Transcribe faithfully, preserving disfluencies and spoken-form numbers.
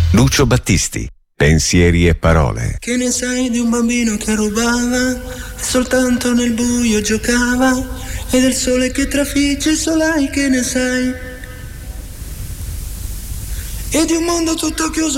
Lucio Battisti, pensieri e parole. Che ne sai di un bambino che rubava e soltanto nel buio giocava, e del sole che trafigge il solai, che ne sai? E di un mondo tutto chiuso